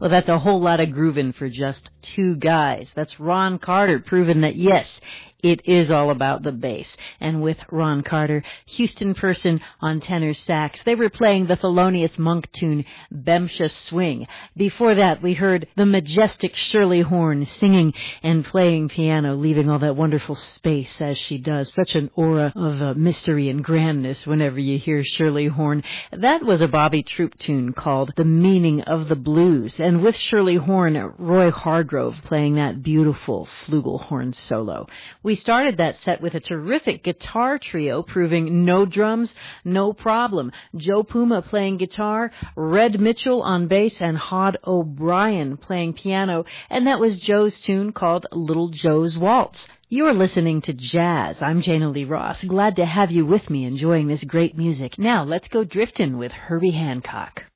Well, that's a whole lot of grooving for just two guys. That's Ron Carter proving that, yes, it is all about the bass. And with Ron Carter, Houston Person on tenor sax, they were playing the Thelonious Monk tune, Bemsha Swing. Before that, we heard the majestic Shirley Horn singing and playing piano, leaving all that wonderful space as she does. Such an aura of mystery and grandness whenever you hear Shirley Horn. That was a Bobby Troup tune called The Meaning of the Blues. And with Shirley Horn, Roy Hargrove playing that beautiful flugelhorn solo. We started that set with a terrific guitar trio proving no drums, no problem. Joe Puma playing guitar, Red Mitchell on bass, and Hod O'Brien playing piano. And that was Joe's tune called Little Joe's Waltz. You're listening to Jazz. I'm Jana Lee Ross. Glad to have you with me enjoying this great music. Now let's go drifting with Herbie Hancock.